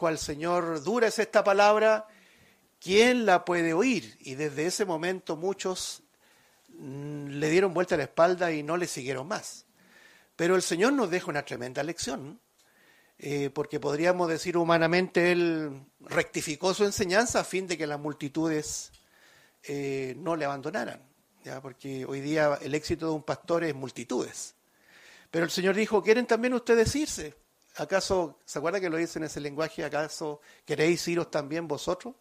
dijo al Señor, dura es esta palabra, ¿quién la puede oír? Y desde ese momento muchos le dieron vuelta a la espalda y no le siguieron más. Pero el Señor nos deja una tremenda lección, porque podríamos decir humanamente, Él rectificó su enseñanza a fin de que las multitudes no le abandonaran, ¿ya? Porque hoy día el éxito de un pastor es multitudes. Pero el Señor dijo, ¿quieren también ustedes irse? ¿Acaso, se acuerda que lo dice en ese lenguaje, acaso queréis iros también vosotros?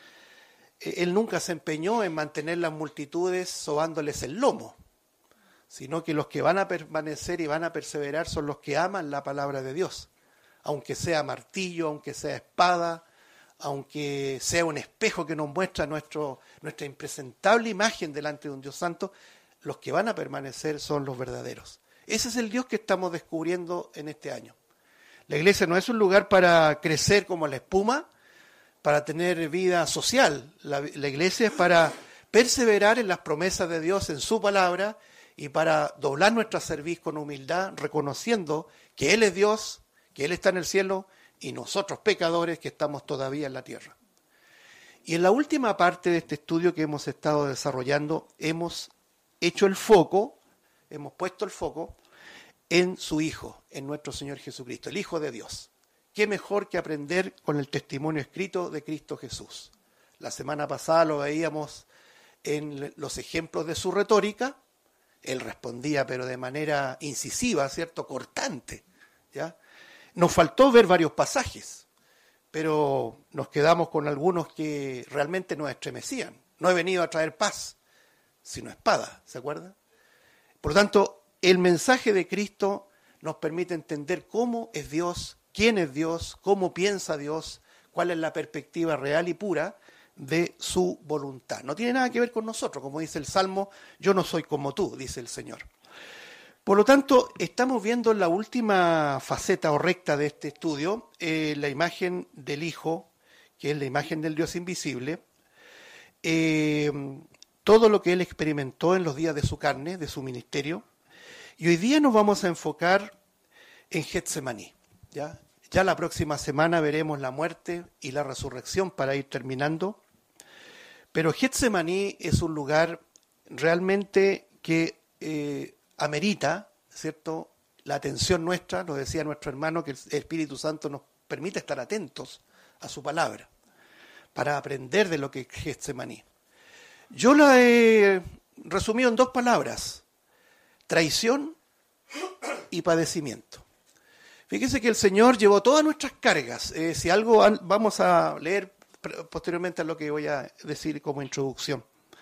Él nunca se empeñó en mantener las multitudes sobándoles el lomo, sino que los que van a permanecer y van a perseverar son los que aman la palabra de Dios, aunque sea martillo, aunque sea espada, aunque sea un espejo que nos muestra nuestra impresentable imagen delante de un Dios santo, los que van a permanecer son los verdaderos. Ese es el Dios que estamos descubriendo en este año. La iglesia no es un lugar para crecer como la espuma, para tener vida social. La iglesia es para perseverar en las promesas de Dios, en su palabra, y para doblar nuestra cerviz con humildad, reconociendo que Él es Dios, que Él está en el cielo, y nosotros pecadores que estamos todavía en la tierra. Y en la última parte de este estudio que hemos estado desarrollando, hemos puesto el foco en su Hijo, en nuestro Señor Jesucristo, el Hijo de Dios. ¿Qué mejor que aprender con el testimonio escrito de Cristo Jesús? La semana pasada lo veíamos en los ejemplos de su retórica. Él respondía, pero de manera incisiva, ¿cierto? Cortante, ¿ya? Nos faltó ver varios pasajes, pero nos quedamos con algunos que realmente nos estremecían. No he venido a traer paz, sino espada, ¿se acuerdan? Por lo tanto, el mensaje de Cristo nos permite entender cómo es Dios, quién es Dios, cómo piensa Dios, cuál es la perspectiva real y pura de su voluntad. No tiene nada que ver con nosotros, como dice el Salmo, yo no soy como tú, dice el Señor. Por lo tanto, estamos viendo en la última faceta o recta de este estudio la imagen del Hijo, que es la imagen del Dios invisible, todo lo que Él experimentó en los días de su carne, de su ministerio, y hoy día nos vamos a enfocar en Getsemaní, ¿ya? Ya la próxima semana veremos la muerte y la resurrección para ir terminando. Pero Getsemaní es un lugar realmente que amerita, ¿cierto?, la atención nuestra. Lo decía nuestro hermano, que el Espíritu Santo nos permite estar atentos a su palabra para aprender de lo que es Getsemaní. Yo la he resumido en 2 palabras: traición y padecimiento. Fíjese que el Señor llevó todas nuestras cargas. Si algo vamos a leer posteriormente a lo que voy a decir como introducción.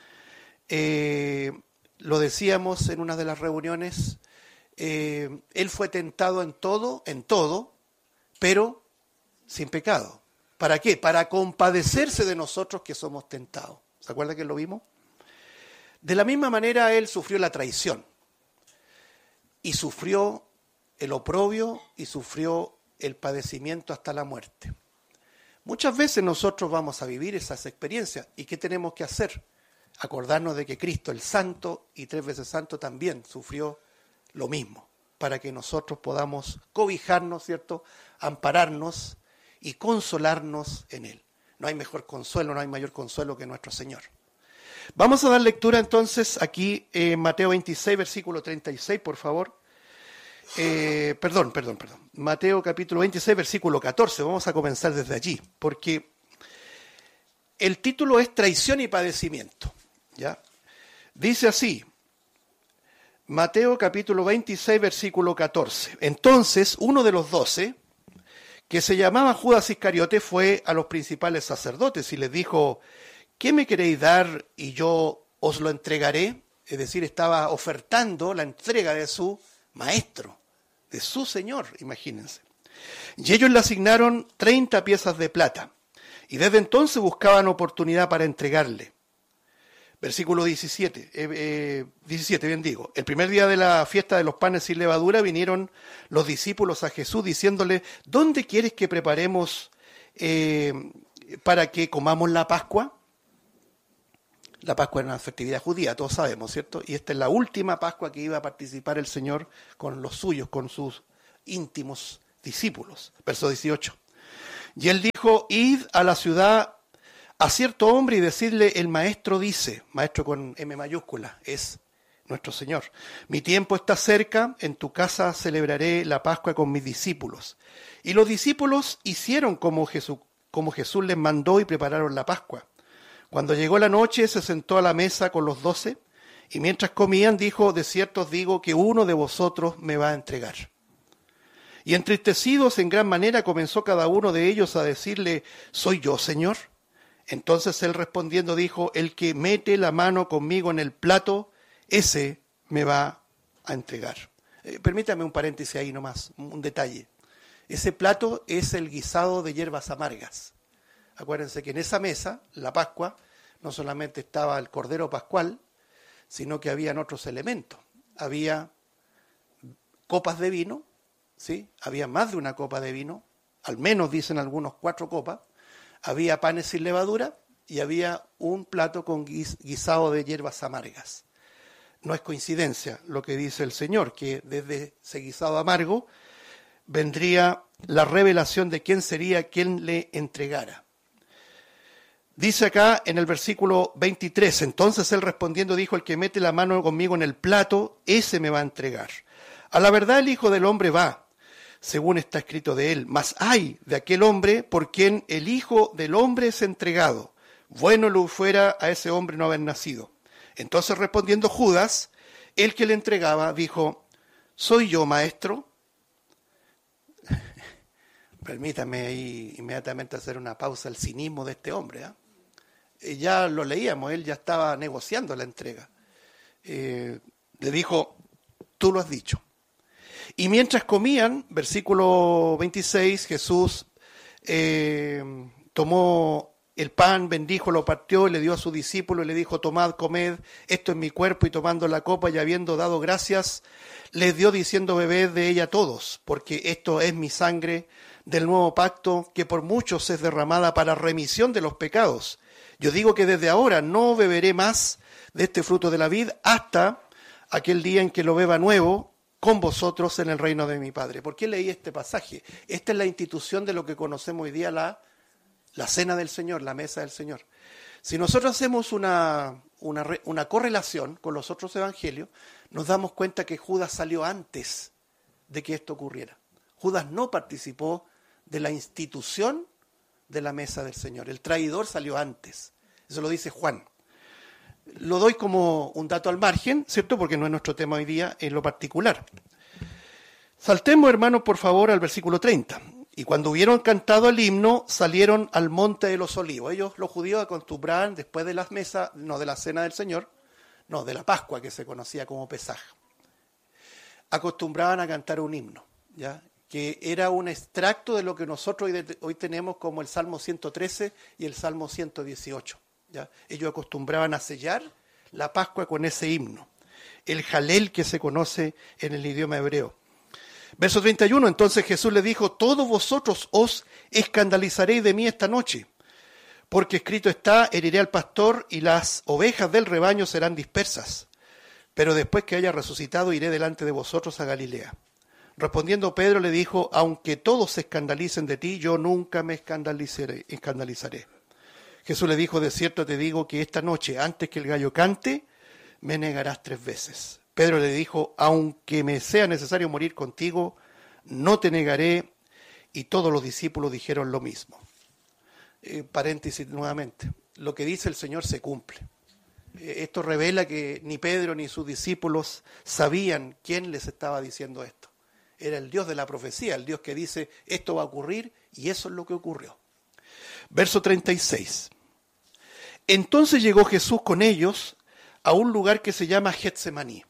Lo decíamos en una de las reuniones, Él fue tentado en todo, pero sin pecado. ¿Para qué? Para compadecerse de nosotros que somos tentados. ¿Se acuerda que lo vimos? De la misma manera Él sufrió la traición y sufrió el oprobio y sufrió el padecimiento hasta la muerte. Muchas veces nosotros vamos a vivir esas experiencias. ¿Y qué tenemos que hacer? Acordarnos de que Cristo, el Santo y 3 veces Santo, también sufrió lo mismo, para que nosotros podamos cobijarnos, ¿cierto?, ampararnos y consolarnos en Él. No hay mejor consuelo, no hay mayor consuelo que nuestro Señor. Vamos a dar lectura entonces aquí en Mateo 26, versículo 36, por favor. Perdón. Mateo capítulo 26, versículo 14. Vamos a comenzar desde allí, porque el título es Traición y Padecimiento, ¿ya? Dice así, Mateo capítulo 26, versículo 14. Entonces, uno de los 12, que se llamaba Judas Iscariote, fue a los principales sacerdotes y les dijo, ¿qué me queréis dar y yo os lo entregaré? Es decir, estaba ofertando la entrega de su maestro, de su Señor, imagínense. Y ellos le asignaron 30 piezas de plata, y desde entonces buscaban oportunidad para entregarle. Versículo 17, bien digo. El primer día de la fiesta de los panes sin levadura vinieron los discípulos a Jesús diciéndole, ¿dónde quieres que preparemos para que comamos la Pascua? La Pascua era una festividad judía, todos sabemos, ¿cierto? Y esta es la última Pascua que iba a participar el Señor con los suyos, con sus íntimos discípulos. Verso 18. Y él dijo, id a la ciudad a cierto hombre y decidle, el maestro dice, maestro con M mayúscula, es nuestro Señor, mi tiempo está cerca, en tu casa celebraré la Pascua con mis discípulos. Y los discípulos hicieron como Jesús les mandó y prepararon la Pascua. Cuando llegó la noche se sentó a la mesa con los 12 y mientras comían dijo, de cierto os digo que uno de vosotros me va a entregar. Y entristecidos en gran manera comenzó cada uno de ellos a decirle, ¿soy yo, Señor? Entonces él respondiendo dijo, el que mete la mano conmigo en el plato, ese me va a entregar. Permítame un paréntesis ahí nomás, un detalle. Ese plato es el guisado de hierbas amargas. Acuérdense que en esa mesa, la Pascua, no solamente estaba el Cordero Pascual, sino que habían otros elementos. Había copas de vino, ¿sí? Había más de una copa de vino, al menos dicen algunos 4 copas. Había panes sin levadura y había un plato con guisado de hierbas amargas. No es coincidencia lo que dice el Señor, que desde ese guisado amargo vendría la revelación de quién sería quien le entregara. Dice acá en el versículo 23, entonces él respondiendo dijo, el que mete la mano conmigo en el plato, ese me va a entregar. A la verdad el Hijo del Hombre va, según está escrito de él, mas ay de aquel hombre por quien el Hijo del Hombre es entregado. Bueno le fuera a ese hombre no haber nacido. Entonces respondiendo Judas, el que le entregaba, dijo, ¿soy yo, maestro? Permítame ahí inmediatamente hacer una pausa al cinismo de este hombre. Ya lo leíamos, él ya estaba negociando la entrega. Le dijo, tú lo has dicho. Y mientras comían, versículo 26, Jesús tomó el pan, bendijo, lo partió, le dio a sus discípulos y le dijo, tomad, comed, esto es mi cuerpo, y tomando la copa y habiendo dado gracias, les dio diciendo, bebed de ella todos, porque esto es mi sangre del nuevo pacto, que por muchos es derramada para remisión de los pecados. Yo digo que desde ahora no beberé más de este fruto de la vid hasta aquel día en que lo beba nuevo con vosotros en el reino de mi Padre. ¿Por qué leí este pasaje? Esta es la institución de lo que conocemos hoy día, la cena del Señor, la mesa del Señor. Si nosotros hacemos una correlación con los otros evangelios, nos damos cuenta que Judas salió antes de que esto ocurriera. Judas no participó de la institución de la mesa del Señor. El traidor salió antes. Eso lo dice Juan. Lo doy como un dato al margen, ¿cierto? Porque no es nuestro tema hoy día en lo particular. Saltemos, hermanos, por favor, al versículo 30. Y cuando hubieron cantado el himno, salieron al monte de los olivos. Ellos, los judíos, acostumbraban después de las mesas, no de la cena del Señor, no, de la Pascua, que se conocía como Pesaj, acostumbraban a cantar un himno, ¿ya? Que era un extracto de lo que nosotros hoy tenemos como el Salmo 113 y el Salmo 118. ¿Ya? Ellos acostumbraban a sellar la Pascua con ese himno, el Jalel que se conoce en el idioma hebreo. Verso 31, entonces Jesús le dijo, todos vosotros os escandalizaréis de mí esta noche, porque escrito está, heriré al pastor y las ovejas del rebaño serán dispersas, pero después que haya resucitado iré delante de vosotros a Galilea. Respondiendo Pedro le dijo, aunque todos se escandalicen de ti, yo nunca me escandalizaré. Jesús le dijo, de cierto te digo que esta noche, antes que el gallo cante, me negarás 3 veces. Pedro le dijo, aunque me sea necesario morir contigo, no te negaré. Y todos los discípulos dijeron lo mismo. Paréntesis nuevamente, lo que dice el Señor se cumple. Esto revela que ni Pedro ni sus discípulos sabían quién les estaba diciendo esto. Era el Dios de la profecía, el Dios que dice, esto va a ocurrir, y eso es lo que ocurrió. Verso 36. Entonces llegó Jesús con ellos a un lugar que se llama Getsemaní.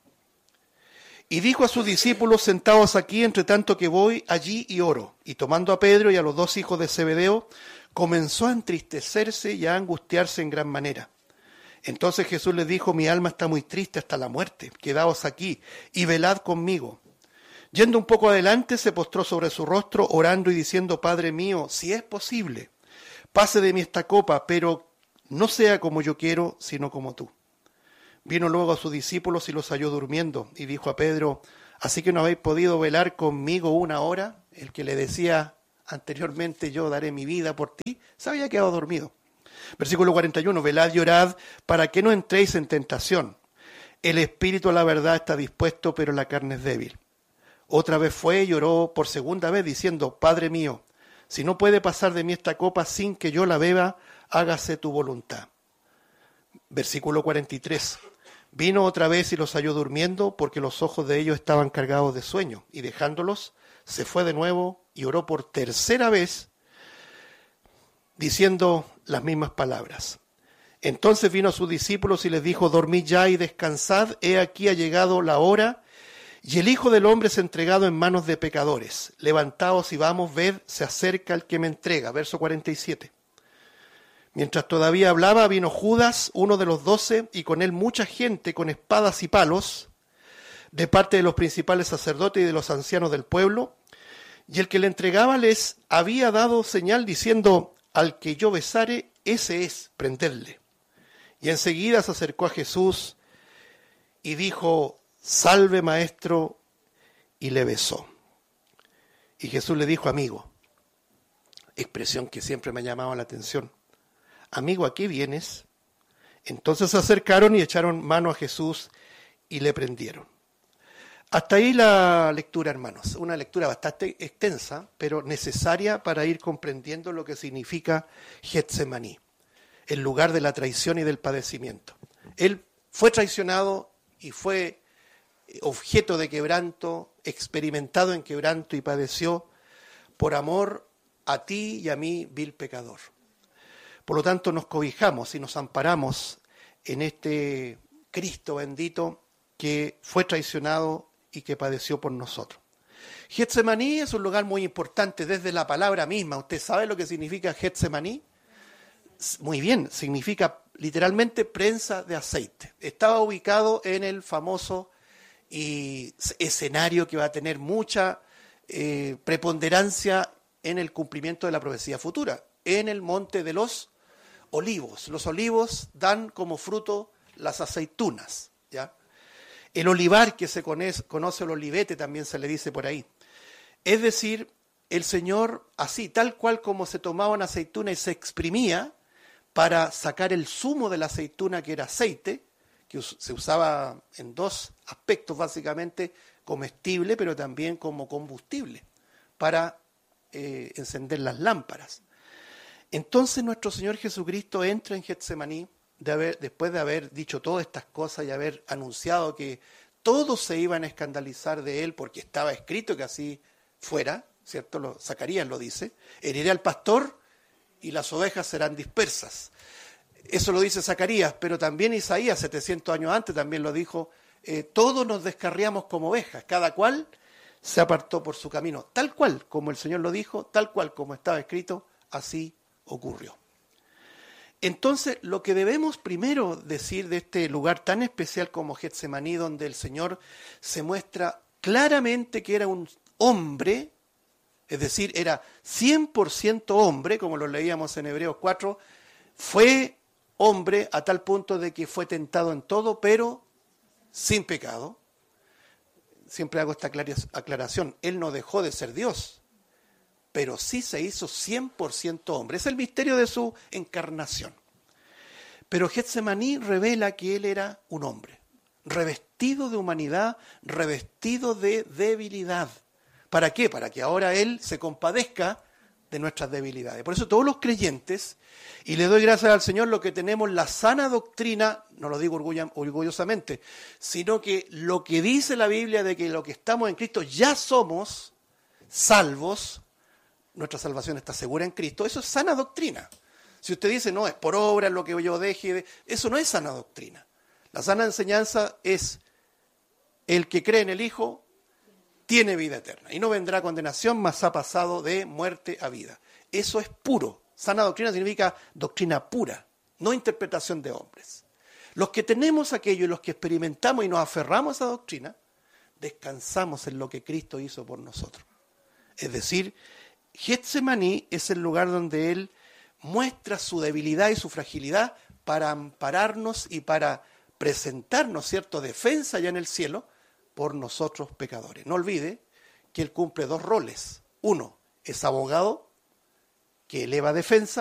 Y dijo a sus discípulos, sentaos aquí, entre tanto que voy allí y oro. Y tomando a Pedro y a los 2 hijos de Zebedeo, comenzó a entristecerse y a angustiarse en gran manera. Entonces Jesús les dijo, mi alma está muy triste hasta la muerte, quedaos aquí y velad conmigo. Yendo un poco adelante, se postró sobre su rostro, orando y diciendo, Padre mío, si es posible, pase de mí esta copa, pero no sea como yo quiero, sino como tú. Vino luego a sus discípulos y los halló durmiendo, y dijo a Pedro, ¿así que no habéis podido velar conmigo 1 hora? El que le decía anteriormente yo daré mi vida por ti, se había quedado dormido. Versículo 41, velad y orad para que no entréis en tentación. El espíritu a la verdad está dispuesto, pero la carne es débil. Otra vez fue y oró por segunda vez, diciendo, Padre mío, si no puede pasar de mí esta copa sin que yo la beba, hágase tu voluntad. Versículo 43. Vino otra vez y los halló durmiendo, porque los ojos de ellos estaban cargados de sueño. Y dejándolos, se fue de nuevo y oró por tercera vez, diciendo las mismas palabras. Entonces vino a sus discípulos y les dijo, dormid ya y descansad, he aquí ha llegado la hora, y el Hijo del Hombre es entregado en manos de pecadores. Levantaos y vamos, ved, se acerca el que me entrega. Verso 47. Mientras todavía hablaba, vino Judas, uno de los 12, y con él mucha gente con espadas y palos, de parte de los principales sacerdotes y de los ancianos del pueblo, y el que le entregaba les había dado señal diciendo, al que yo besare, ese es, prendedle. Y enseguida se acercó a Jesús y dijo, salve maestro, y le besó. Y Jesús le dijo, amigo, expresión que siempre me ha llamado la atención. Amigo, ¿a qué vienes? Entonces se acercaron y echaron mano a Jesús y le prendieron. Hasta ahí la lectura, hermanos. Una lectura bastante extensa, pero necesaria para ir comprendiendo lo que significa Getsemaní, el lugar de la traición y del padecimiento. Él fue traicionado y fue objeto de quebranto, experimentado en quebranto y padeció por amor a ti y a mí, vil pecador. Por lo tanto, nos cobijamos y nos amparamos en este Cristo bendito que fue traicionado y que padeció por nosotros. Getsemaní es un lugar muy importante desde la palabra misma. ¿Usted sabe lo que significa Getsemaní? Muy bien, significa literalmente prensa de aceite. Estaba ubicado en el famoso escenario que va a tener mucha preponderancia en el cumplimiento de la profecía futura, en el monte de los olivos. Los olivos dan como fruto las aceitunas, ¿ya? El olivar, que se conoce el olivete, también se le dice por ahí. Es decir, el Señor, así, tal cual como se tomaba una aceituna y se exprimía para sacar el zumo de la aceituna, que era aceite, que se usaba en dos aspectos básicamente, comestible, pero también como combustible, para encender las lámparas. Entonces nuestro Señor Jesucristo entra en Getsemaní, después de haber dicho todas estas cosas y haber anunciado que todos se iban a escandalizar de él, porque estaba escrito que así fuera, ¿cierto? Zacarías lo dice, heriré al pastor y las ovejas serán dispersas. Eso lo dice Zacarías, pero también Isaías, 700 años antes, también lo dijo, todos nos descarriamos como ovejas, cada cual se apartó por su camino. Tal cual como el Señor lo dijo, tal cual como estaba escrito, así ocurrió. Entonces, lo que debemos primero decir de este lugar tan especial como Getsemaní, donde el Señor se muestra claramente que era un hombre, es decir, era 100% hombre, como lo leíamos en Hebreos 4, fue hombre a tal punto de que fue tentado en todo, pero sin pecado. Siempre hago esta aclaración, él no dejó de ser Dios, pero sí se hizo 100% hombre. Es el misterio de su encarnación. Pero Getsemaní revela que él era un hombre, revestido de humanidad, revestido de debilidad. ¿Para qué? Para que ahora él se compadezca de nuestras debilidades. Por eso todos los creyentes, y le doy gracias al Señor, lo que tenemos la sana doctrina, no lo digo orgullosamente, sino que lo que dice la Biblia de que lo que estamos en Cristo ya somos salvos, nuestra salvación está segura en Cristo, eso es sana doctrina. Si usted dice, no, es por obra lo que yo deje, eso no es sana doctrina. La sana enseñanza es, el que cree en el Hijo tiene vida eterna y no vendrá condenación, mas ha pasado de muerte a vida. Eso es puro. Sana doctrina significa doctrina pura, no interpretación de hombres. Los que tenemos aquello y los que experimentamos y nos aferramos a esa doctrina, descansamos en lo que Cristo hizo por nosotros. Es decir, Getsemaní es el lugar donde Él muestra su debilidad y su fragilidad para ampararnos y para presentarnos, ¿cierto?, defensa ya en el cielo por nosotros pecadores. No olvide que Él cumple dos roles. Uno, es abogado que eleva defensa.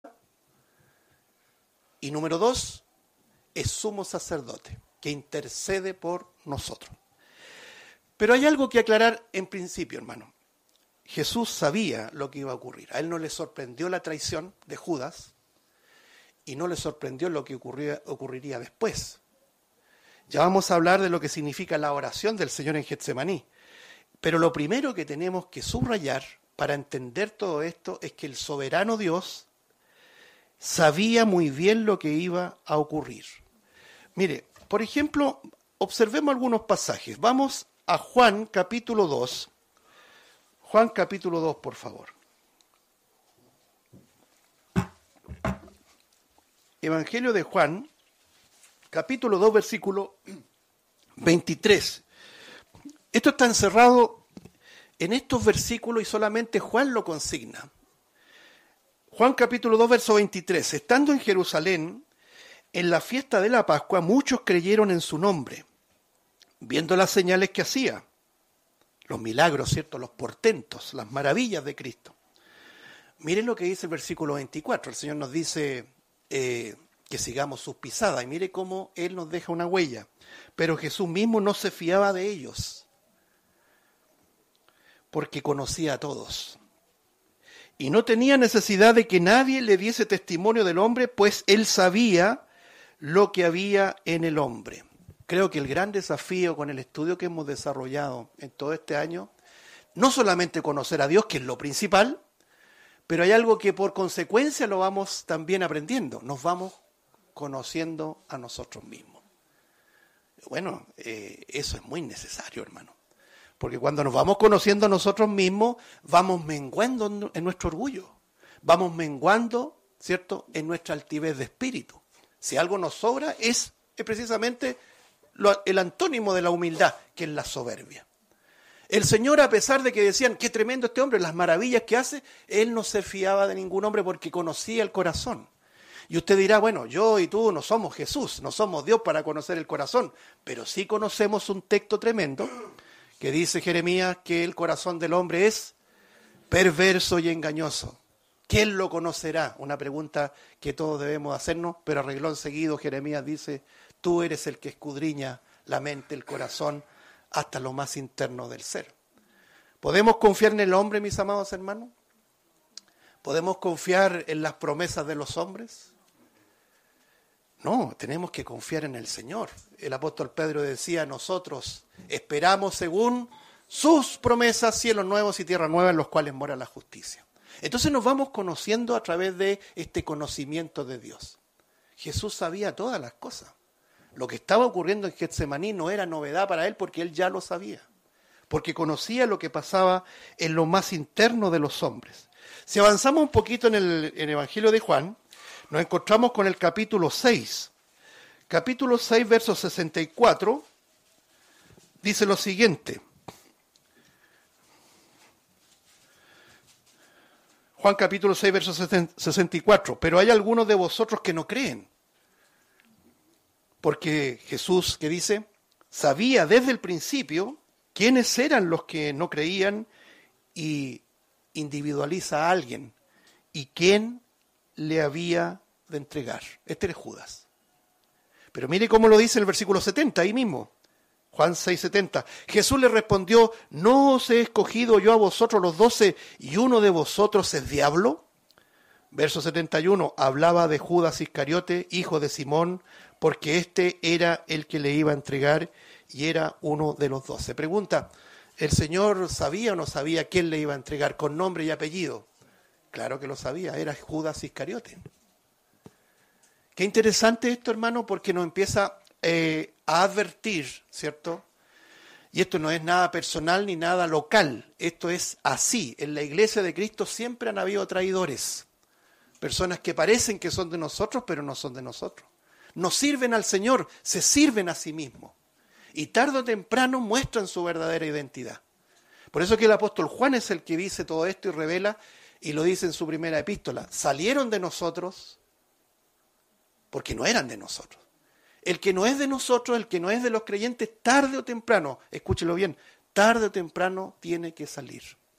Y número 2, es sumo sacerdote que intercede por nosotros. Pero hay algo que aclarar en principio, hermano. Jesús sabía lo que iba a ocurrir. A él no le sorprendió la traición de Judas y no le sorprendió lo que ocurriría después. Ya vamos a hablar de lo que significa la oración del Señor en Getsemaní. Pero lo primero que tenemos que subrayar para entender todo esto es que el soberano Dios sabía muy bien lo que iba a ocurrir. Mire, por ejemplo, observemos algunos pasajes. Vamos a Juan capítulo 2. Juan capítulo 2, por favor. Evangelio de Juan, capítulo 2, versículo 23. Esto está encerrado en estos versículos y solamente Juan lo consigna. Juan capítulo 2, verso 23. Estando en Jerusalén, en la fiesta de la Pascua, muchos creyeron en su nombre, viendo las señales que hacía, los milagros, ¿cierto? Los portentos, las maravillas de Cristo. Miren lo que dice el versículo 24. El Señor nos dice que sigamos sus pisadas. Y mire cómo Él nos deja una huella. Pero Jesús mismo no se fiaba de ellos, porque conocía a todos. Y no tenía necesidad de que nadie le diese testimonio del hombre, pues Él sabía lo que había en el hombre. Creo que el gran desafío con el estudio que hemos desarrollado en todo este año, no solamente conocer a Dios, que es lo principal, pero hay algo que por consecuencia lo vamos también aprendiendo. Nos vamos conociendo a nosotros mismos. Bueno, eso es muy necesario, hermano. Porque cuando nos vamos conociendo a nosotros mismos, vamos menguando en nuestro orgullo. Vamos menguando, ¿cierto?, en nuestra altivez de espíritu. Si algo nos sobra, es precisamente el antónimo de la humildad, que es la soberbia. El Señor, a pesar de que decían, qué tremendo este hombre, las maravillas que hace, Él no se fiaba de ningún hombre porque conocía el corazón. Y usted dirá, bueno, yo y tú no somos Jesús, no somos Dios para conocer el corazón, pero sí conocemos un texto tremendo que dice Jeremías que el corazón del hombre es perverso y engañoso. ¿Quién lo conocerá? Una pregunta que todos debemos hacernos, pero a renglón seguido Jeremías dice, tú eres el que escudriña la mente, el corazón, hasta lo más interno del ser. ¿Podemos confiar en el hombre, mis amados hermanos? ¿Podemos confiar en las promesas de los hombres? No, tenemos que confiar en el Señor. El apóstol Pedro decía, nosotros esperamos según sus promesas, cielos nuevos y tierra nueva en los cuales mora la justicia. Entonces nos vamos conociendo a través de este conocimiento de Dios. Jesús sabía todas las cosas. Lo que estaba ocurriendo en Getsemaní no era novedad para él porque él ya lo sabía. Porque conocía lo que pasaba en lo más interno de los hombres. Si avanzamos un poquito en el Evangelio de Juan, nos encontramos con el capítulo 6. Capítulo 6, verso 64, dice lo siguiente. Juan capítulo 6, verso 64. Pero hay algunos de vosotros que no creen. Porque Jesús, ¿qué dice? Sabía desde el principio quiénes eran los que no creían y individualiza a alguien. Y quién le había de entregar. Este era Judas. Pero mire cómo lo dice el versículo 70, ahí mismo. Juan 6:70. Jesús le respondió, ¿no os he escogido yo a vosotros los 12 y uno de vosotros es diablo? Verso 71, hablaba de Judas Iscariote, hijo de Simón, porque este era el que le iba a entregar y era uno de los 12. Pregunta, ¿el Señor sabía o no sabía quién le iba a entregar con nombre y apellido? Claro que lo sabía, era Judas Iscariote. Qué interesante esto, hermano, porque nos empieza a advertir, ¿cierto? Y esto no es nada personal ni nada local, esto es así. En la iglesia de Cristo siempre han habido traidores, personas que parecen que son de nosotros, pero no son de nosotros. No sirven al Señor, se sirven a sí mismos. Y tarde o temprano muestran su verdadera identidad. Por eso que el apóstol Juan es el que dice todo esto y revela, y lo dice en su primera epístola, salieron de nosotros porque no eran de nosotros. El que no es de nosotros, el que no es de los creyentes, tarde o temprano, escúchelo bien, tarde o temprano tiene que salir.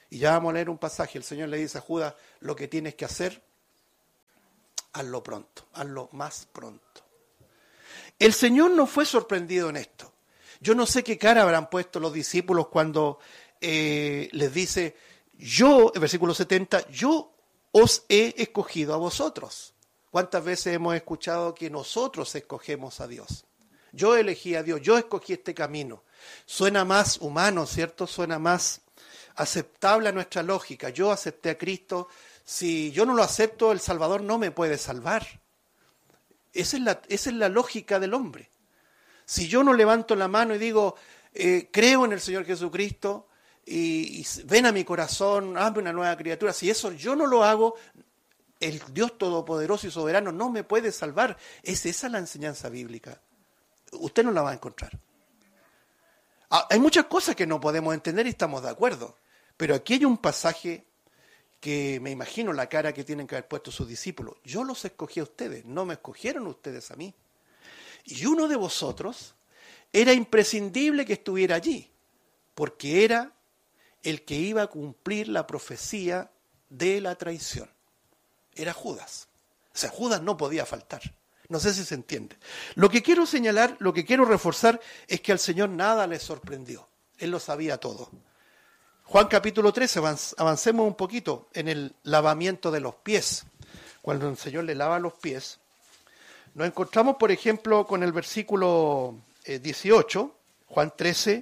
Y ya vamos a leer un pasaje. El Señor le dice a Judas, lo que tienes que hacer, hazlo pronto, hazlo más pronto. El Señor no fue sorprendido en esto. Yo no sé qué cara habrán puesto los discípulos cuando les dice, yo, en versículo 70, yo os he escogido a vosotros. ¿Cuántas veces hemos escuchado que nosotros escogemos a Dios? Yo elegí a Dios, yo escogí este camino. Suena más humano, ¿cierto? Suena más aceptable a nuestra lógica. Yo acepté a Cristo. Si yo no lo acepto, el Salvador no me puede salvar. Esa es la lógica del hombre. Si yo no levanto la mano y digo, creo en el Señor Jesucristo y ven a mi corazón, hazme una nueva criatura, si eso yo no lo hago, el Dios Todopoderoso y Soberano no me puede salvar. Es esa la enseñanza bíblica. Usted no la va a encontrar. Hay muchas cosas que no podemos entender y estamos de acuerdo, pero aquí hay un pasaje que me imagino la cara que tienen que haber puesto sus discípulos. Yo los escogí a ustedes, no me escogieron ustedes a mí. Y uno de vosotros era imprescindible que estuviera allí, porque era el que iba a cumplir la profecía de la traición. Era Judas. O sea, Judas no podía faltar. No sé si se entiende. Lo que quiero señalar, lo que quiero reforzar es que al Señor nada le sorprendió. Él lo sabía todo. Juan capítulo 13, avancemos un poquito en el lavamiento de los pies. Cuando el Señor le lava los pies, nos encontramos, por ejemplo, con el versículo 18, Juan 13,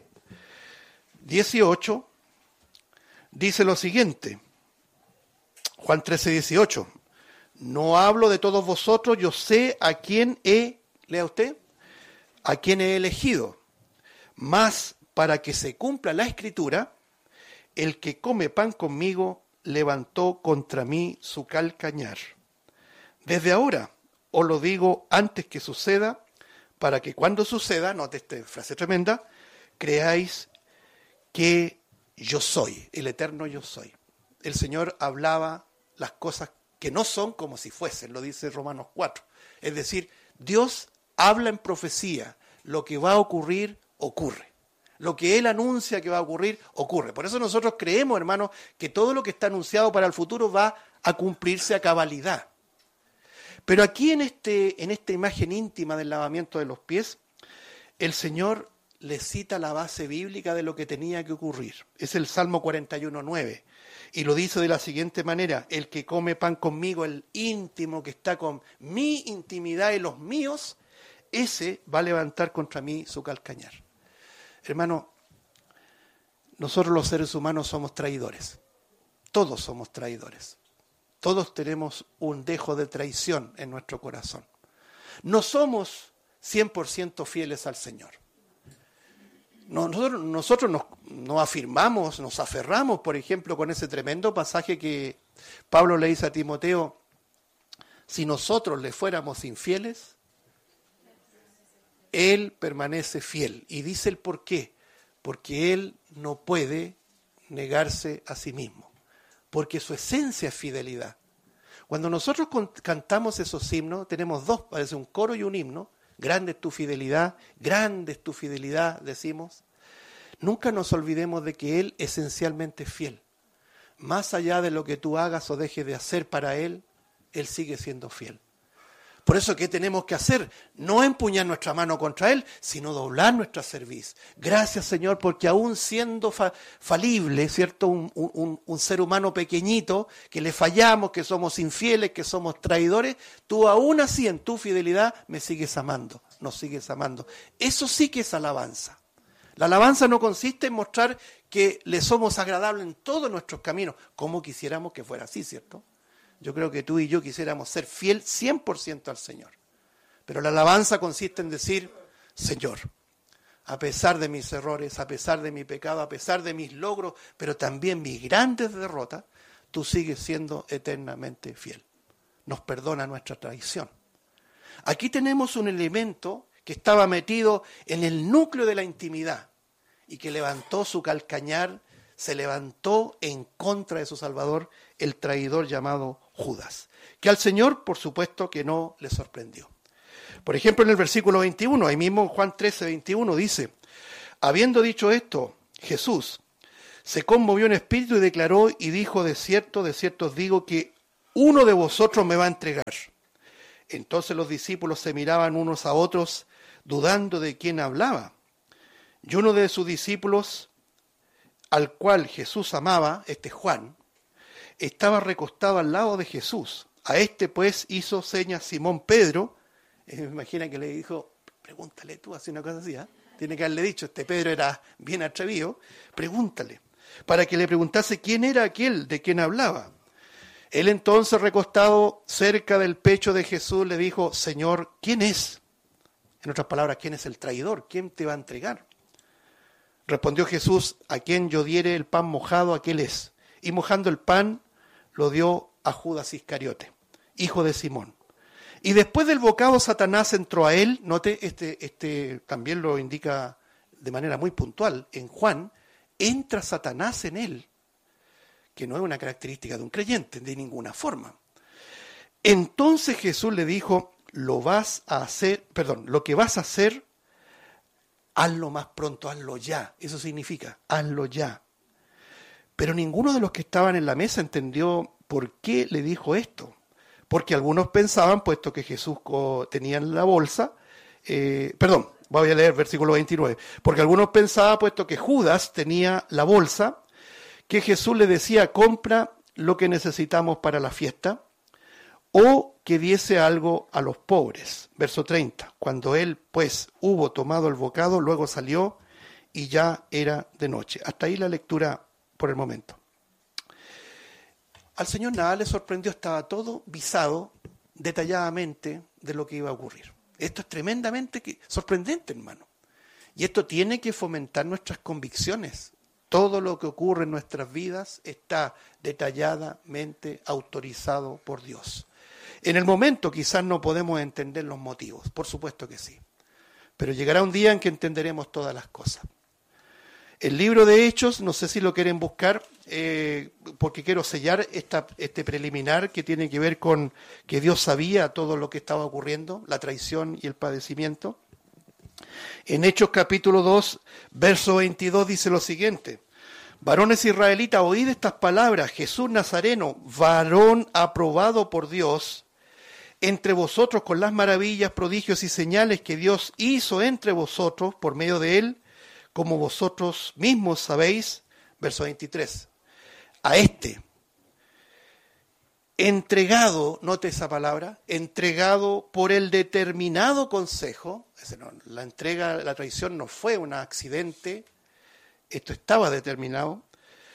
18, dice lo siguiente. Juan 13, 18. No hablo de todos vosotros, yo sé a quién lea usted, a quién he elegido. Mas para que se cumpla la Escritura, el que come pan conmigo levantó contra mí su calcañar. Desde ahora os lo digo antes que suceda, para que cuando suceda, note esta frase tremenda, creáis que yo soy, el eterno yo soy. El Señor hablaba las cosas que no son como si fuesen, lo dice Romanos 4. Es decir, Dios habla en profecía, lo que va a ocurrir, ocurre. Lo que Él anuncia que va a ocurrir, ocurre. Por eso nosotros creemos, hermanos, que todo lo que está anunciado para el futuro va a cumplirse a cabalidad. Pero aquí en esta imagen íntima del lavamiento de los pies, el Señor le cita la base bíblica de lo que tenía que ocurrir. Es el Salmo 41:9. Y lo dice de la siguiente manera: el que come pan conmigo, el íntimo que está con mi intimidad y los míos, ese va a levantar contra mí su calcañar. Hermano, nosotros los seres humanos somos traidores. Todos somos traidores. Todos tenemos un dejo de traición en nuestro corazón. No somos 100% fieles al Señor. Nosotros nos afirmamos, nos aferramos, por ejemplo, con ese tremendo pasaje que Pablo le dice a Timoteo: si nosotros le fuéramos infieles, Él permanece fiel. Y dice el por qué. Porque Él no puede negarse a sí mismo. Porque su esencia es fidelidad. Cuando nosotros cantamos esos himnos, tenemos dos, parece un coro y un himno. Grande es tu fidelidad, decimos. Nunca nos olvidemos de que Él esencialmente es fiel. Más allá de lo que tú hagas o dejes de hacer para Él, Él sigue siendo fiel. Por eso, ¿qué tenemos que hacer? No empuñar nuestra mano contra Él, sino doblar nuestra cerviz. Gracias, Señor, porque aún siendo falible, ¿cierto? Un ser humano pequeñito, que le fallamos, que somos infieles, que somos traidores, tú aún así en tu fidelidad me sigues amando, nos sigues amando. Eso sí que es alabanza. La alabanza no consiste en mostrar que le somos agradables en todos nuestros caminos, como quisiéramos que fuera así, ¿cierto? Yo creo que tú y yo quisiéramos ser fiel 100% al Señor. Pero la alabanza consiste en decir: Señor, a pesar de mis errores, a pesar de mi pecado, a pesar de mis logros, pero también mis grandes derrotas, tú sigues siendo eternamente fiel. Nos perdona nuestra traición. Aquí tenemos un elemento que estaba metido en el núcleo de la intimidad y que levantó su calcañar, se levantó en contra de su Salvador, el traidor llamado Judas, que al Señor, por supuesto, que no le sorprendió. Por ejemplo, en el versículo 21, ahí mismo en Juan 13, 21, dice: habiendo dicho esto, Jesús se conmovió en espíritu y declaró y dijo, de cierto os digo que uno de vosotros me va a entregar. Entonces los discípulos se miraban unos a otros, dudando de quién hablaba. Y uno de sus discípulos, al cual Jesús amaba, Juan, estaba recostado al lado de Jesús. A pues hizo señas Simón Pedro. Me imagina que le dijo, pregúntale tú, hace una cosa así, ¿eh? Tiene que haberle dicho, Pedro era bien atrevido, pregúntale, para que le preguntase quién era aquel de quien hablaba. Él entonces, recostado cerca del pecho de Jesús, le dijo, Señor, ¿quién es? En otras palabras, ¿quién es el traidor? ¿Quién te va a entregar? Respondió Jesús, a quien yo diere el pan mojado, aquel es. Y mojando el pan, lo dio a Judas Iscariote, hijo de Simón. Y después del bocado, Satanás entró a él. Note, también lo indica de manera muy puntual. En Juan, entra Satanás en él, que no es una característica de un creyente, de ninguna forma. Entonces Jesús le dijo, lo que vas a hacer, hazlo más pronto, hazlo ya. Eso significa, hazlo ya. Pero ninguno de los que estaban en la mesa entendió por qué le dijo esto. Porque algunos pensaban, puesto que Jesús tenía en la bolsa, voy a leer versículo 29, porque algunos pensaban, puesto que Judas tenía la bolsa, que Jesús le decía, compra lo que necesitamos para la fiesta, o que diese algo a los pobres. Verso 30, cuando él pues hubo tomado el bocado, luego salió y ya era de noche. Hasta ahí la lectura por el momento. Al Señor nada le sorprendió, estaba todo visado detalladamente de lo que iba a ocurrir. Esto es tremendamente sorprendente, hermano. Y esto tiene que fomentar nuestras convicciones. Todo lo que ocurre en nuestras vidas está detalladamente autorizado por Dios. En el momento quizás no podemos entender los motivos, por supuesto que sí. Pero llegará un día en que entenderemos todas las cosas. El libro de Hechos, no sé si lo quieren buscar, porque quiero sellar este preliminar que tiene que ver con que Dios sabía todo lo que estaba ocurriendo, la traición y el padecimiento. En Hechos capítulo 2, verso 22 dice lo siguiente, varones israelitas, oíd estas palabras, Jesús Nazareno, varón aprobado por Dios, entre vosotros con las maravillas, prodigios y señales que Dios hizo entre vosotros por medio de él, como vosotros mismos sabéis, verso 23, a entregado, note esa palabra, entregado por el determinado consejo, la traición no fue un accidente, esto estaba determinado,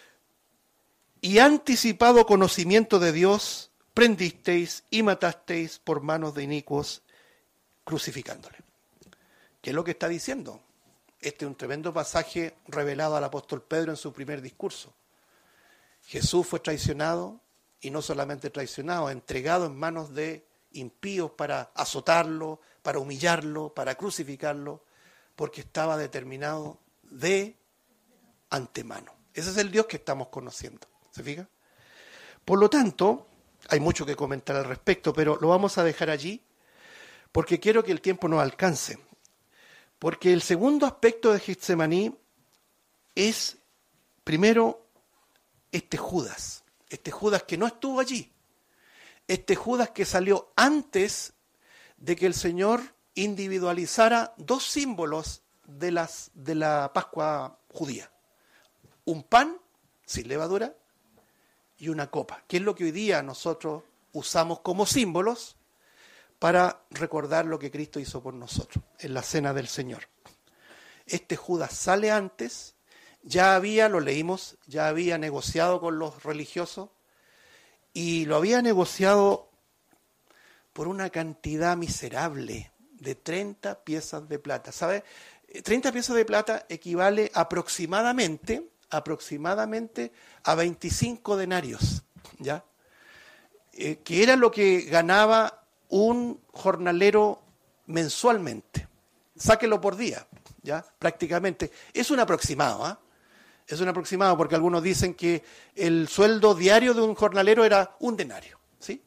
y anticipado conocimiento de Dios, prendisteis y matasteis por manos de inicuos, crucificándole. ¿Qué es lo que está diciendo? Este es un tremendo pasaje revelado al apóstol Pedro en su primer discurso. Jesús fue traicionado, y no solamente traicionado, entregado en manos de impíos para azotarlo, para humillarlo, para crucificarlo, porque estaba determinado de antemano. Ese es el Dios que estamos conociendo. ¿Se fija? Por lo tanto, hay mucho que comentar al respecto, pero lo vamos a dejar allí, porque quiero que el tiempo nos alcance. Porque el segundo aspecto de Getsemaní es, primero, Judas que no estuvo allí, Judas que salió antes de que el Señor individualizara dos símbolos de la Pascua judía, un pan sin levadura y una copa, que es lo que hoy día nosotros usamos como símbolos para recordar lo que Cristo hizo por nosotros en la cena del Señor. Judas sale antes, lo leímos, ya había negociado con los religiosos y lo había negociado por una cantidad miserable de 30 piezas de plata. ¿Sabe? 30 piezas de plata equivale aproximadamente a 25 denarios, ¿ya? Que era lo que ganaba un jornalero mensualmente. Sáquelo por día, ¿ya? Prácticamente. Es un aproximado, ¿ah? Es un aproximado porque algunos dicen que el sueldo diario de un jornalero era un denario, ¿sí?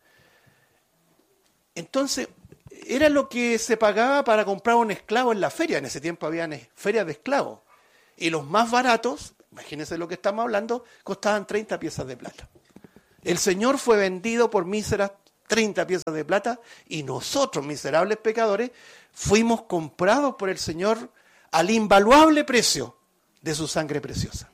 Entonces, era lo que se pagaba para comprar un esclavo en la feria. En ese tiempo había ferias de esclavos. Y los más baratos imagínense lo que estamos hablando, costaban 30 piezas de plata. El Señor fue vendido por míseras 30 piezas de plata y nosotros, miserables pecadores, fuimos comprados por el Señor al invaluable precio de su sangre preciosa.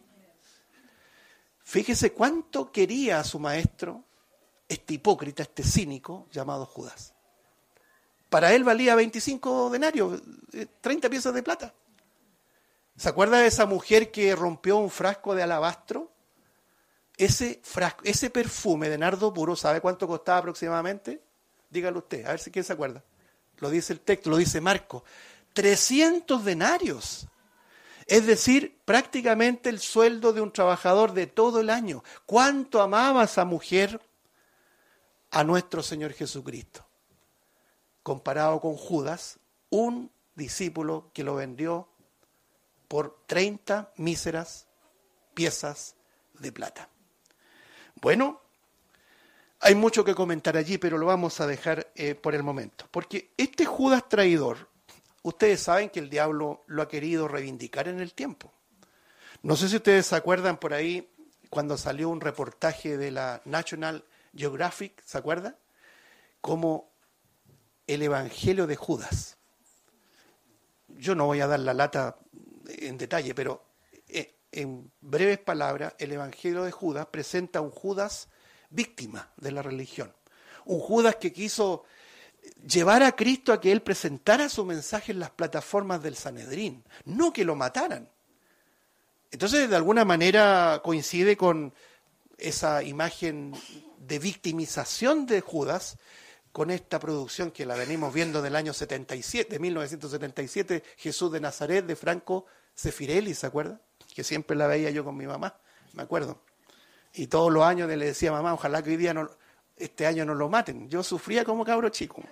Fíjese cuánto quería a su maestro este hipócrita, este cínico llamado Judas. Para él valía 25 denarios, 30 piezas de plata. ¿Se acuerda de esa mujer que rompió un frasco de alabastro? Ese frasco, ese perfume de nardo puro, ¿sabe cuánto costaba aproximadamente? Dígalo usted, a ver si quién se acuerda. Lo dice el texto, lo dice Marcos. 300 denarios. Es decir, prácticamente el sueldo de un trabajador de todo el año. ¿Cuánto amaba esa mujer a nuestro Señor Jesucristo? Comparado con Judas, un discípulo que lo vendió por 30 míseras piezas de plata. Bueno, hay mucho que comentar allí, pero lo vamos a dejar por el momento. Porque este Judas traidor, ustedes saben que el diablo lo ha querido reivindicar en el tiempo. No sé si ustedes se acuerdan por ahí cuando salió un reportaje de la National Geographic, ¿se acuerdan? Como el Evangelio de Judas. Yo no voy a dar la lata en detalle, pero en breves palabras, el Evangelio de Judas presenta a un Judas víctima de la religión. Un Judas que quiso llevar a Cristo a que él presentara su mensaje en las plataformas del Sanedrín, no que lo mataran. Entonces, de alguna manera coincide con esa imagen de victimización de Judas, con esta producción que la venimos viendo del año 77, de 1977, Jesús de Nazaret, de Franco Sefirelli, ¿se acuerda? Que siempre la veía yo con mi mamá, me acuerdo. Y todos los años le decía a mamá, ojalá que hoy día este año no lo maten. Yo sufría como cabro chico.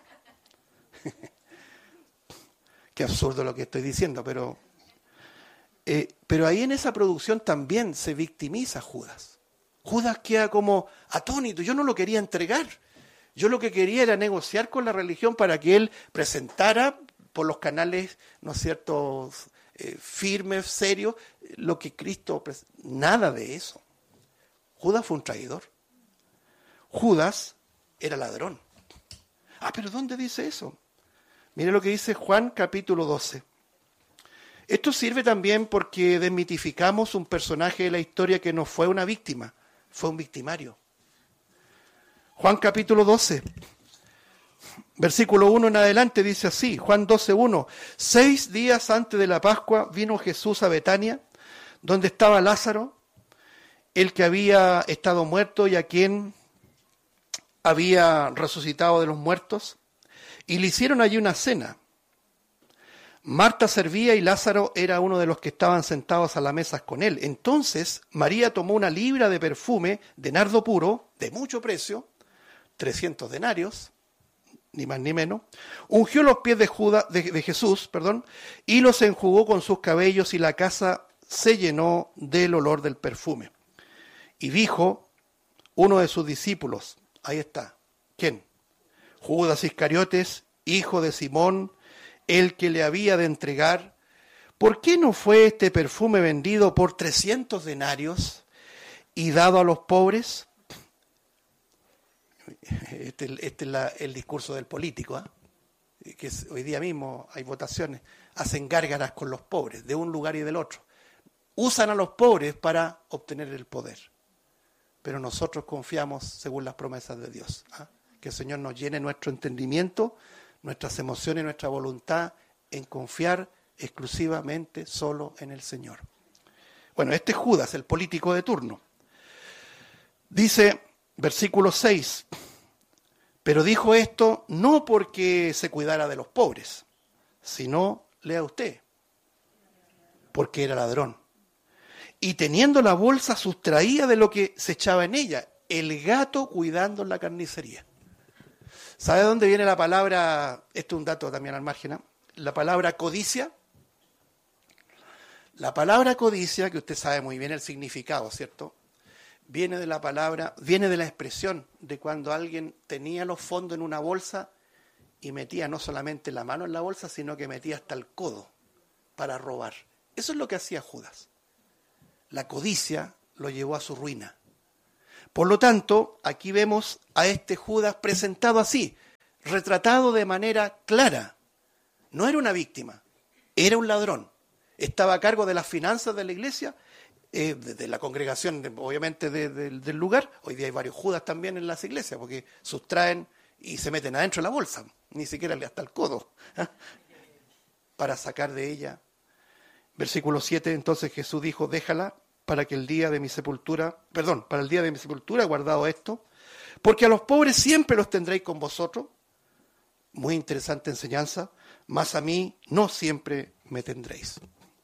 Qué absurdo lo que estoy diciendo, pero ahí en esa producción también se victimiza Judas. Judas queda como atónito, yo no lo quería entregar. Yo lo que quería era negociar con la religión para que él presentara por los canales, ¿no es cierto?, firmes, serios, lo que Cristo... Nada de eso. Judas fue un traidor. Judas era ladrón. Ah, pero ¿dónde dice eso? Mire lo que dice Juan capítulo 12. Esto sirve también porque desmitificamos un personaje de la historia que no fue una víctima, fue un victimario. Juan capítulo 12, versículo 1 en adelante dice así, Juan 12:1. 6 días antes de la Pascua vino Jesús a Betania, donde estaba Lázaro, el que había estado muerto y a quien había resucitado de los muertos, y le hicieron allí una cena. Marta servía y Lázaro era uno de los que estaban sentados a la mesa con él. Entonces María tomó una libra de perfume de nardo puro, de mucho precio, 300 denarios, ni más ni menos, ungió los pies de Jesús, y los enjugó con sus cabellos y la casa se llenó del olor del perfume. Y dijo uno de sus discípulos, ahí está, ¿quién? Judas Iscariotes, hijo de Simón, el que le había de entregar. ¿Por qué no fue este perfume vendido por 300 denarios y dado a los pobres? Este es el discurso del político, que hoy día mismo hay votaciones, hacen gárgaras con los pobres, de un lugar y del otro. Usan a los pobres para obtener el poder. Pero nosotros confiamos según las promesas de Dios. Que el Señor nos llene nuestro entendimiento, nuestras emociones, nuestra voluntad en confiar exclusivamente solo en el Señor. Bueno, este es Judas, el político de turno. Dice, versículo 6, pero dijo esto no porque se cuidara de los pobres, sino, lea usted, porque era ladrón. Y teniendo la bolsa sustraía de lo que se echaba en ella, el gato cuidando en la carnicería. ¿Sabe dónde viene la palabra? Esto es un dato también al margen, la palabra codicia. La palabra codicia, que usted sabe muy bien el significado, ¿cierto? Viene de la expresión de cuando alguien tenía los fondos en una bolsa y metía no solamente la mano en la bolsa, sino que metía hasta el codo para robar. Eso es lo que hacía Judas. la codicia lo llevó a su ruina. Por lo tanto, aquí vemos a este Judas presentado así, retratado de manera clara. No era una víctima, era un ladrón. Estaba a cargo de las finanzas de la iglesia, de la congregación, obviamente del lugar. Hoy día hay varios Judas también en las iglesias, porque sustraen y se meten adentro de la bolsa, ni siquiera hasta el codo, para sacar de ella. Versículo 7, entonces Jesús dijo, déjala para el día de mi sepultura guardado esto, porque a los pobres siempre los tendréis con vosotros. Muy interesante enseñanza, mas a mí no siempre me tendréis.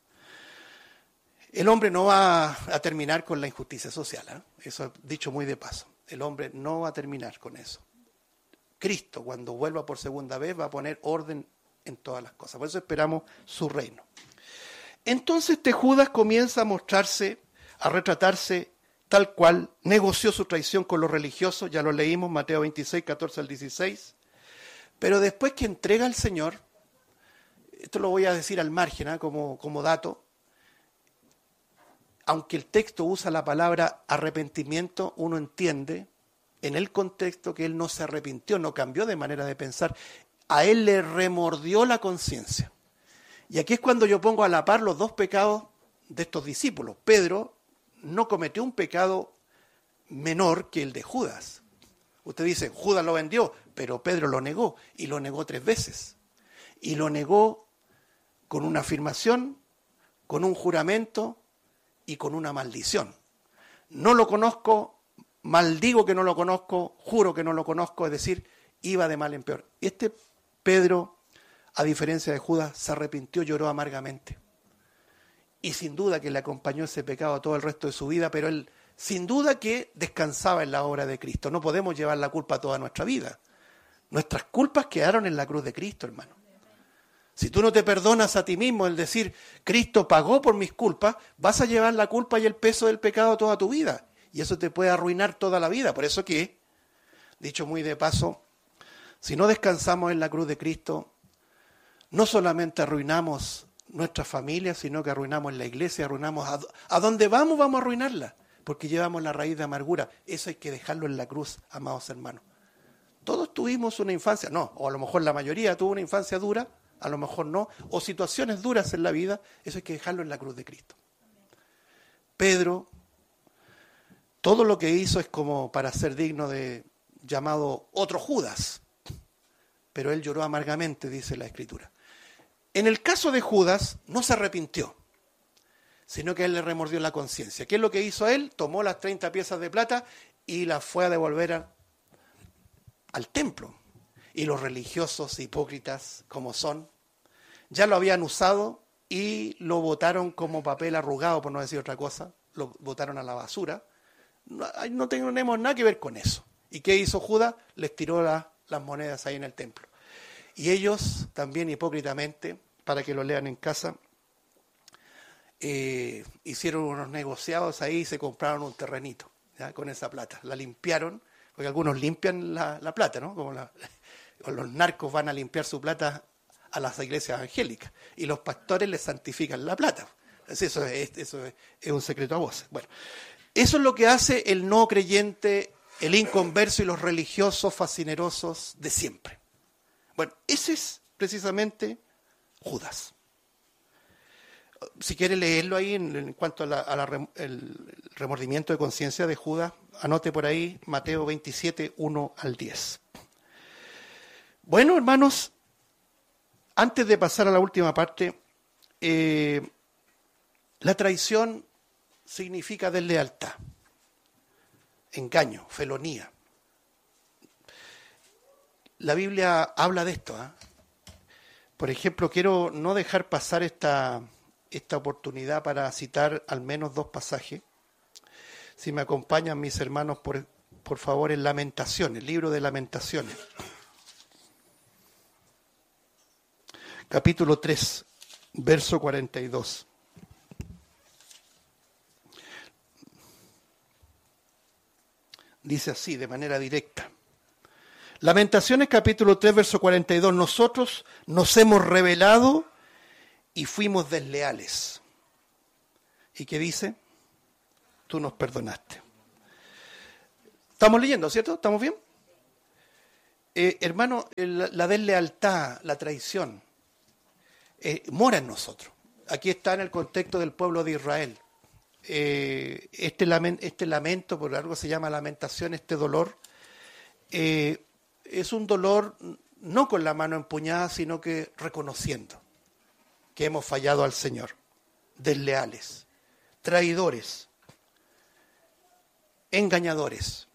El hombre no va a terminar con la injusticia social, ¿eh? Eso dicho muy de paso. El hombre no va a terminar con eso. Cristo, cuando vuelva por segunda vez, va a poner orden en todas las cosas. Por eso esperamos su reino. Entonces este Judas comienza a mostrarse, a retratarse tal cual, negoció su traición con los religiosos, ya lo leímos, Mateo 26, 14 al 16. Pero después que entrega al Señor, esto lo voy a decir al margen, ¿eh? como dato, aunque el texto usa la palabra arrepentimiento, uno entiende en el contexto que él no se arrepintió, no cambió de manera de pensar. A él le remordió la conciencia. Y aquí es cuando yo pongo a la par los dos pecados de estos discípulos. Pedro no cometió un pecado menor que el de Judas. Usted dice, Judas lo vendió, pero Pedro lo negó, y lo negó 3 veces. Y lo negó con una afirmación, con un juramento y con una maldición. No lo conozco, maldigo que no lo conozco, juro que no lo conozco, es decir, iba de mal en peor. Este Pedro, a diferencia de Judas, se arrepintió, lloró amargamente. Y sin duda que le acompañó ese pecado todo el resto de su vida, pero él sin duda que descansaba en la obra de Cristo. No podemos llevar la culpa toda nuestra vida. Nuestras culpas quedaron en la cruz de Cristo, hermano. Si tú no te perdonas a ti mismo el decir, Cristo pagó por mis culpas, vas a llevar la culpa y el peso del pecado toda tu vida. Y eso te puede arruinar toda la vida. Por eso que, dicho muy de paso, si no descansamos en la cruz de Cristo, no solamente arruinamos nuestra familia, sino que arruinamos la iglesia, arruinamos a donde vamos a arruinarla, porque llevamos la raíz de amargura. Eso hay que dejarlo en la cruz, amados hermanos. Todos tuvimos una infancia, no, o a lo mejor la mayoría tuvo una infancia dura, a lo mejor no, o situaciones duras en la vida, eso hay que dejarlo en la cruz de Cristo. Pedro, todo lo que hizo es como para ser digno de llamado otro Judas, pero él lloró amargamente, dice la Escritura. En el caso de Judas, no se arrepintió, sino que él le remordió la conciencia. ¿Qué es lo que hizo él? Tomó las 30 piezas de plata y las fue a devolver al templo. Y los religiosos hipócritas, como son, ya lo habían usado y lo botaron como papel arrugado, por no decir otra cosa. Lo botaron a la basura. No tenemos nada que ver con eso. ¿Y qué hizo Judas? Les tiró las monedas ahí en el templo. Y ellos también hipócritamente, para que lo lean en casa, hicieron unos negociados ahí y se compraron un terrenito, ¿ya? Con esa plata. La limpiaron, porque algunos limpian la plata, ¿no? Como los narcos van a limpiar su plata a las iglesias evangélicas y los pastores les santifican la plata. Eso es un secreto a voces. Bueno, eso es lo que hace el no creyente, el inconverso y los religiosos fascinerosos de siempre. Bueno, ese es precisamente Judas. Si quiere leerlo ahí en cuanto el remordimiento de conciencia de Judas, anote por ahí Mateo 27, 1 al 10. Bueno, hermanos, antes de pasar a la última parte, la traición significa deslealtad, engaño, felonía. La Biblia habla de esto, ¿eh? Por ejemplo, quiero no dejar pasar esta oportunidad para citar al menos 2 pasajes. Si me acompañan mis hermanos, por favor, en Lamentaciones, el libro de Lamentaciones. Capítulo 3, verso 42. Dice así, de manera directa. Lamentaciones capítulo 3, verso 42. Nosotros nos hemos rebelado y fuimos desleales. ¿Y qué dice? tú nos perdonaste. Estamos leyendo, ¿cierto? ¿Estamos bien? Hermano, la deslealtad, la traición, mora en nosotros. Aquí está en el contexto del pueblo de Israel. Este lamento, por algo se llama lamentación, este dolor, es un dolor no con la mano empuñada, sino que reconociendo que hemos fallado al Señor, desleales, traidores, engañadores.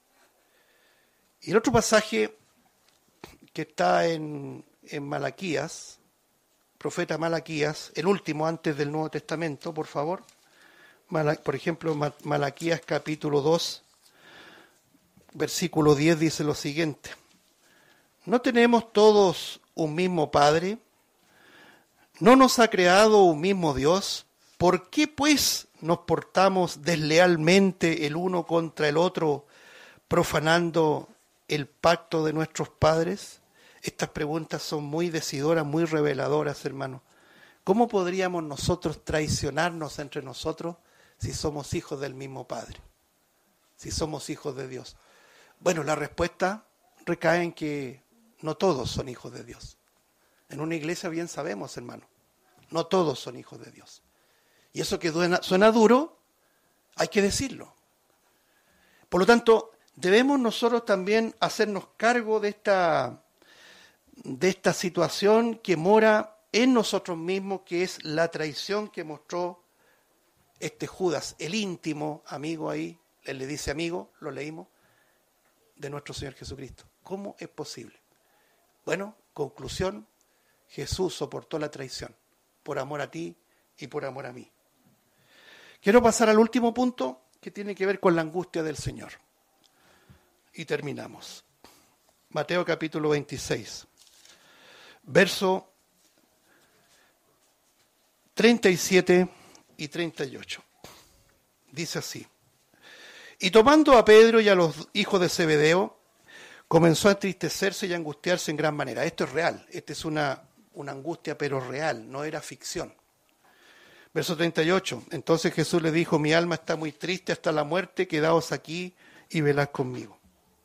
Y el otro pasaje que está en Malaquías, profeta Malaquías, el último antes del Nuevo Testamento, por favor. Por ejemplo, Malaquías capítulo 2, versículo 10 dice lo siguiente: ¿no tenemos todos un mismo Padre? ¿No nos ha creado un mismo Dios? ¿Por qué pues nos portamos deslealmente el uno contra el otro, profanando el pacto de nuestros padres? Estas preguntas son muy decidoras, muy reveladoras, hermanos. ¿Cómo podríamos nosotros traicionarnos entre nosotros si somos hijos del mismo Padre? Si somos hijos de Dios. Bueno, la respuesta recae en que no todos son hijos de Dios. En una iglesia bien sabemos, hermano, no todos son hijos de Dios. Y eso que suena duro, hay que decirlo. Por lo tanto, debemos nosotros también hacernos cargo de esta situación que mora en nosotros mismos, que es la traición que mostró este Judas, el íntimo amigo ahí, él le dice amigo, lo leímos, de nuestro Señor Jesucristo. ¿Cómo es posible? Bueno, conclusión, Jesús soportó la traición por amor a ti y por amor a mí. Quiero pasar al último punto que tiene que ver con la angustia del Señor. Y terminamos. Mateo capítulo 26, verso 37 y 38. Dice así: y tomando a Pedro y a los hijos de Zebedeo, comenzó a entristecerse y a angustiarse en gran manera. Esto es real, esta es una angustia pero real, no era ficción. Verso 38, entonces Jesús le dijo: mi alma está muy triste hasta la muerte, quedaos aquí y velad conmigo.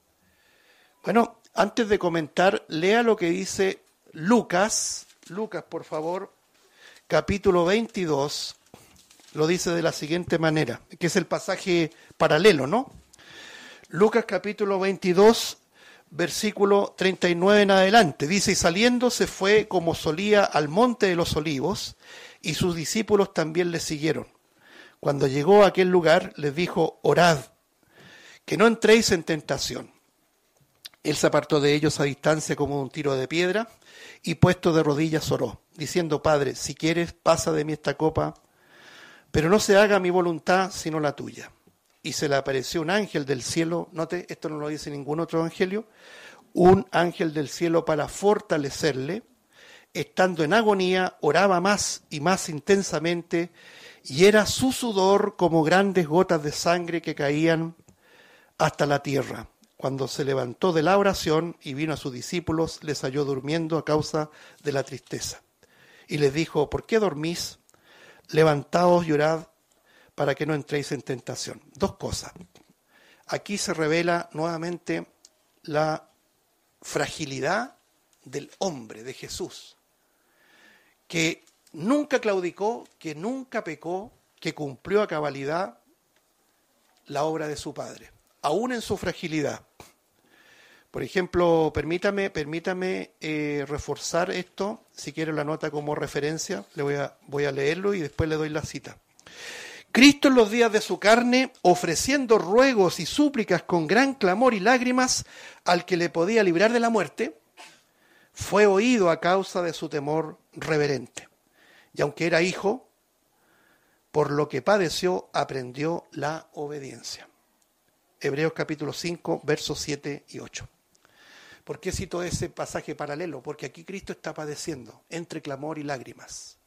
Bueno, antes de comentar, lea lo que dice Lucas, por favor, capítulo 22, lo dice de la siguiente manera, que es el pasaje paralelo, ¿no? Lucas capítulo 22, versículo 39 en adelante, dice: y saliendo se fue como solía al monte de los olivos, y sus discípulos también le siguieron. Cuando llegó a aquel lugar, les dijo: orad, que no entréis en tentación. Él se apartó de ellos a distancia como un tiro de piedra, y puesto de rodillas oró, diciendo: Padre, si quieres, pasa de mí esta copa, pero no se haga mi voluntad, sino la tuya. Y se le apareció un ángel del cielo, note, esto no lo dice ningún otro evangelio, un ángel del cielo para fortalecerle. Estando en agonía, oraba más y más intensamente, y era su sudor como grandes gotas de sangre que caían hasta la tierra. Cuando se levantó de la oración y vino a sus discípulos, les halló durmiendo a causa de la tristeza. Y les dijo: ¿por qué dormís? Levantaos y orad para que no entréis en tentación. Dos cosas. Aquí se revela nuevamente la fragilidad del hombre, de Jesús, que nunca claudicó, que nunca pecó, que cumplió a cabalidad la obra de su Padre, aún en su fragilidad. Por ejemplo, permítame reforzar esto, si quiero la nota como referencia, voy a leerlo y después le doy la cita. Cristo en los días de su carne, ofreciendo ruegos y súplicas con gran clamor y lágrimas al que le podía librar de la muerte, fue oído a causa de su temor reverente. Y aunque era hijo, por lo que padeció, aprendió la obediencia. Hebreos capítulo 5, versos 7 y 8. ¿Por qué cito ese pasaje paralelo? Porque aquí Cristo está padeciendo entre clamor y lágrimas.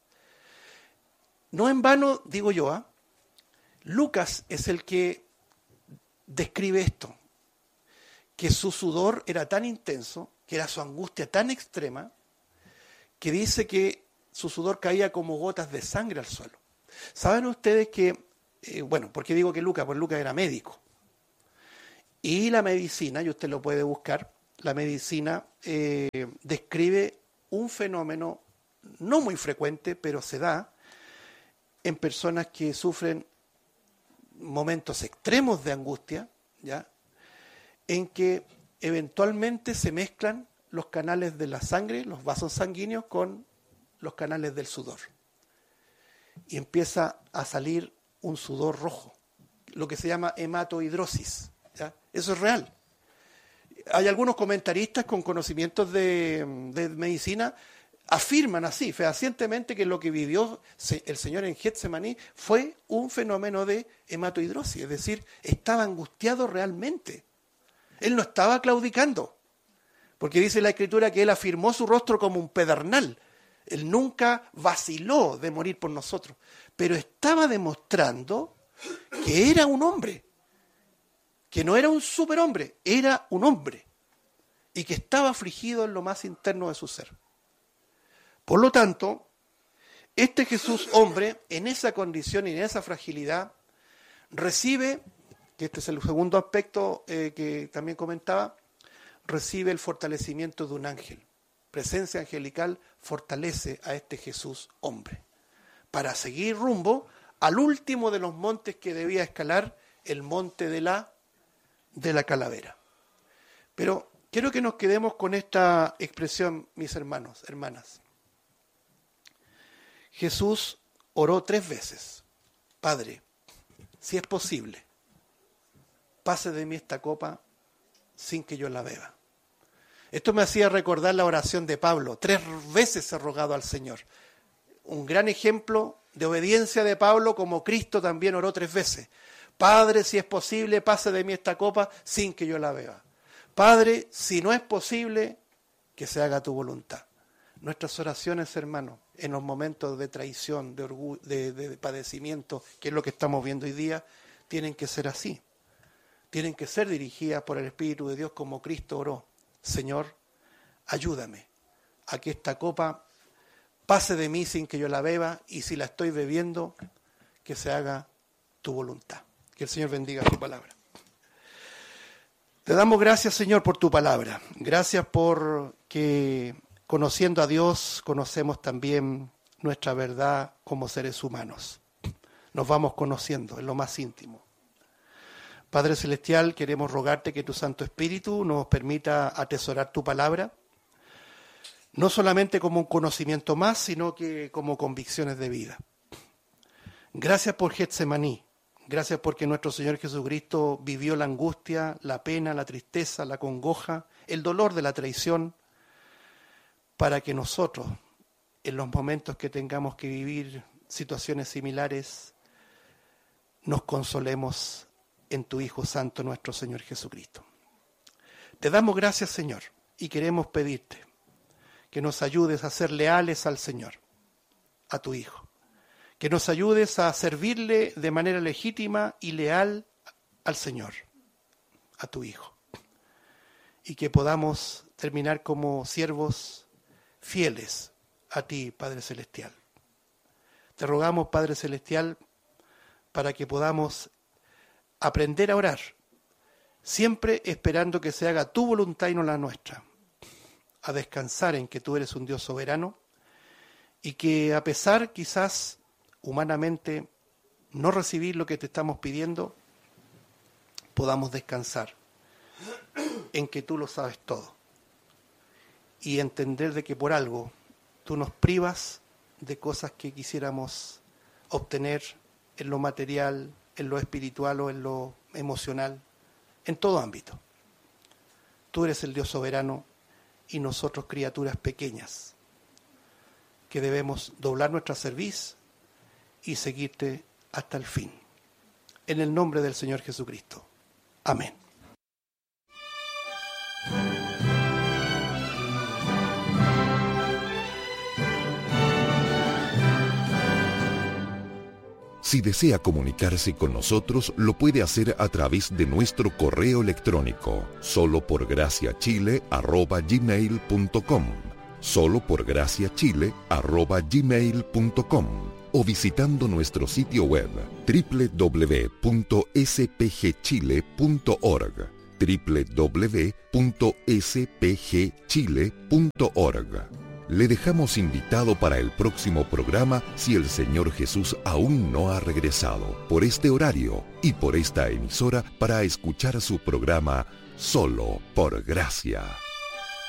No en vano, digo yo, Lucas es el que describe esto, que su sudor era tan intenso, que era su angustia tan extrema, que dice que su sudor caía como gotas de sangre al suelo. ¿Saben ustedes que ¿por qué digo que Lucas? Pues Lucas era médico. Y la medicina, y usted lo puede buscar, la medicina describe un fenómeno no muy frecuente, pero se da en personas que sufren momentos extremos de angustia, ¿ya? En que eventualmente se mezclan los canales de la sangre, los vasos sanguíneos, con los canales del sudor. Y empieza a salir un sudor rojo, lo que se llama hematohidrosis, ¿ya? Eso es real. Hay algunos comentaristas con conocimientos de medicina afirman así, fehacientemente, que lo que vivió el Señor en Getsemaní fue un fenómeno de hematohidrosis, es decir, estaba angustiado realmente. Él no estaba claudicando, porque dice la Escritura que Él afirmó su rostro como un pedernal. Él nunca vaciló de morir por nosotros, pero estaba demostrando que era un hombre, que no era un superhombre, era un hombre, y que estaba afligido en lo más interno de su ser. Por lo tanto, este Jesús hombre, en esa condición y en esa fragilidad, recibe, que este es el segundo aspecto que también comentaba, recibe el fortalecimiento de un ángel. Presencia angelical fortalece a este Jesús hombre, para seguir rumbo al último de los montes que debía escalar, el monte de la calavera. Pero quiero que nos quedemos con esta expresión, mis hermanos, hermanas. Jesús oró 3 veces. Padre, si es posible, pase de mí esta copa sin que yo la beba. Esto me hacía recordar la oración de Pablo. 3 veces ha rogado al Señor. Un gran ejemplo de obediencia de Pablo, como Cristo también oró 3 veces. Padre, si es posible, pase de mí esta copa sin que yo la beba. Padre, si no es posible, que se haga tu voluntad. Nuestras oraciones, hermanos, en los momentos de traición, de orgullo, de padecimiento, que es lo que estamos viendo hoy día, tienen que ser así. Tienen que ser dirigidas por el Espíritu de Dios como Cristo oró. Señor, ayúdame a que esta copa pase de mí sin que yo la beba, y si la estoy bebiendo, que se haga tu voluntad. Que el Señor bendiga su palabra. Te damos gracias, Señor, por tu palabra. Gracias por que, conociendo a Dios, conocemos también nuestra verdad como seres humanos. Nos vamos conociendo en lo más íntimo. Padre Celestial, queremos rogarte que tu Santo Espíritu nos permita atesorar tu palabra, no solamente como un conocimiento más, sino que como convicciones de vida. Gracias por Getsemaní, gracias porque nuestro Señor Jesucristo vivió la angustia, la pena, la tristeza, la congoja, el dolor de la traición, para que nosotros, en los momentos que tengamos que vivir situaciones similares, nos consolemos en tu Hijo Santo, nuestro Señor Jesucristo. Te damos gracias, Señor, y queremos pedirte que nos ayudes a ser leales al Señor, a tu Hijo, que nos ayudes a servirle de manera legítima y leal al Señor, a tu Hijo, y que podamos terminar como siervos fieles a ti, Padre Celestial. Te rogamos, Padre Celestial, para que podamos aprender a orar, siempre esperando que se haga tu voluntad y no la nuestra, a descansar en que tú eres un Dios soberano, y que a pesar quizás humanamente no recibir lo que te estamos pidiendo, podamos descansar en que tú lo sabes todo, y entender de que por algo tú nos privas de cosas que quisiéramos obtener en lo material, en lo espiritual o en lo emocional, en todo ámbito. Tú eres el Dios soberano y nosotros criaturas pequeñas que debemos doblar nuestra cerviz y seguirte hasta el fin. En el nombre del Señor Jesucristo. Amén. Si desea comunicarse con nosotros, lo puede hacer a través de nuestro correo electrónico, soloporgraciachile@gmail.com, soloporgraciachile@gmail.com. o visitando nuestro sitio web www.spgchile.org www.spgchile.org. Le dejamos invitado para el próximo programa si el Señor Jesús aún no ha regresado, por este horario y por esta emisora, para escuchar su programa Solo por Gracia.